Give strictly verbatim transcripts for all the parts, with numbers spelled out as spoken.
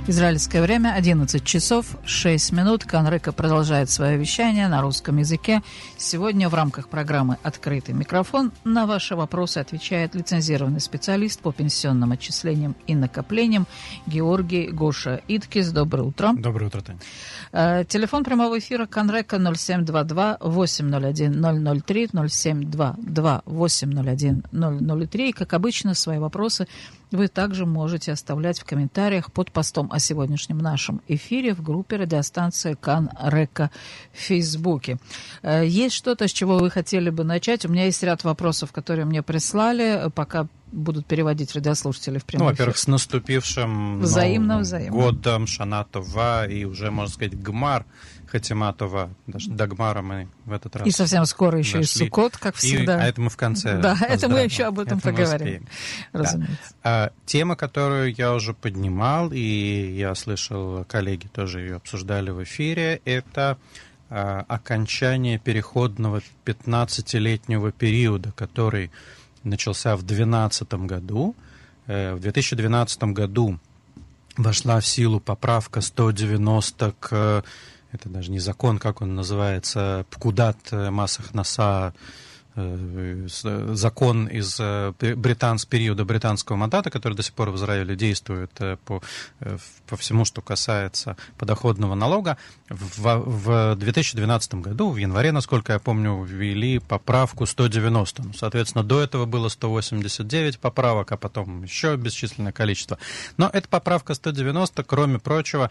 Израильское время одиннадцать часов шесть минут. Канрека продолжает свое вещание на русском языке. Сегодня в рамках программы «Открытый микрофон» на ваши вопросы отвечает лицензированный специалист по пенсионным отчислениям и накоплениям Георгий Гоша Иткис. Доброе утро. Доброе утро, Таня. Телефон прямого эфира Канрека ноль семь два два восемь ноль один ноль ноль три, ноль семь два два восемь ноль один ноль ноль три. И, как обычно, свои вопросы вы также можете оставлять в комментариях под постом о сегодняшнем нашем эфире в группе радиостанции Канрека в Фейсбуке. Есть что-то, с чего вы хотели бы начать? У меня есть ряд вопросов, которые мне прислали, пока будут переводить радиослушатели в прямой Ну, эфир. во-первых, с наступившим взаимно, Новым взаимно. годом, Шана Това, и уже, можно сказать, Гмар, Хатима Това. Даже до Гмара мы в этот раз И совсем скоро еще дошли. и Суккот, как всегда. И, а это мы в конце. Да, это мы поздравим. еще об этом это поговорим. Разумеется. Да. А, тема, которую я уже поднимал, и я слышал, коллеги тоже ее обсуждали в эфире, это а, окончание переходного пятнадцатилетнего периода, который начался в две тысячи двенадцатом году. В две тысячи двенадцатом году вошла в силу поправка сто девяносто к, это даже не закон, как он называется, Пкудат Масах Наса, закон из британс, периода британского мандата, который до сих пор в Израиле действует по, по всему, что касается подоходного налога. В, в две тысячи двенадцатом году, в январе, насколько я помню, ввели поправку сто девяносто. Соответственно, до этого было сто восемьдесят девять поправок, а потом еще бесчисленное количество. Но эта поправка сто девяносто, кроме прочего,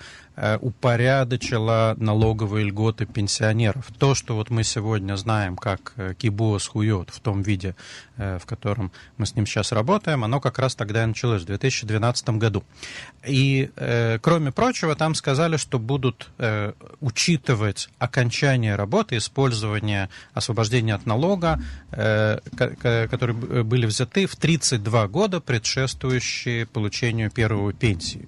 упорядочила налоговые льготы пенсионеров. То, что вот мы сегодня знаем как кибуос хуйот в том виде, в котором мы с ним сейчас работаем, оно как раз тогда и началось, в две тысячи двенадцатом году. И, кроме прочего, там сказали, что будут учитывать окончание работы, использование освобождения от налога, которые были взяты в тридцать два года, предшествующие получению первой пенсии.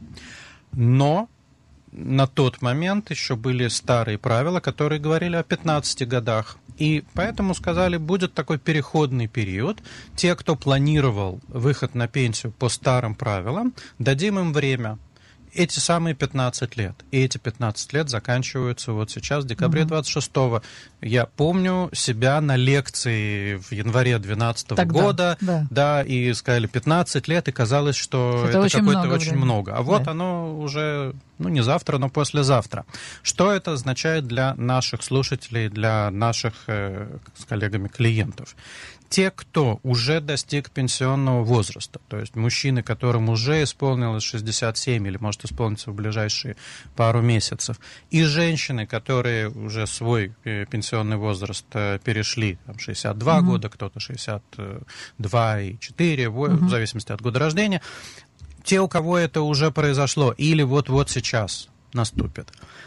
Но на тот момент еще были старые правила, которые говорили о пятнадцати годах. И поэтому сказали, будет такой переходный период. Те, кто планировал выход на пенсию по старым правилам, дадим им время. Эти самые пятнадцать лет. И эти пятнадцать лет заканчиваются вот сейчас, в декабре двадцать шестого. Я помню себя на лекции в январе двенадцатого года, да. да, и сказали пятнадцать лет, и казалось, что это, это какое-то очень времени. много. А вот да. оно уже, ну, не завтра, но послезавтра. Что это означает для наших слушателей, для наших э, с коллегами клиентов? Те, кто уже достиг пенсионного возраста, то есть мужчины, которым уже исполнилось шестьдесят семь или может исполниться в ближайшие пару месяцев, и женщины, которые уже свой пенсионный возраст перешли, там, шестьдесят два mm-hmm. года, кто-то шестьдесят два и четыре, mm-hmm. в зависимости от года рождения, те, у кого это уже произошло или вот-вот сейчас наступит,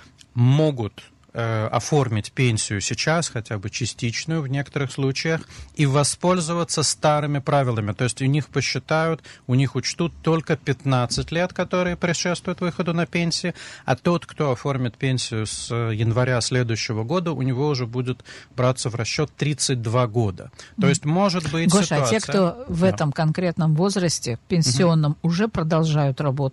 могут оформить пенсию сейчас, хотя бы частичную в некоторых случаях, и воспользоваться старыми правилами. То есть у них посчитают, у них учтут только пятнадцать лет, которые предшествуют выходу на пенсию, а тот, кто оформит пенсию с января следующего года, у него уже будет браться в расчет тридцать два года. То есть может быть Гоша, ситуация... а те, кто в да. этом конкретном возрасте, пенсионном, угу. уже продолжают работать,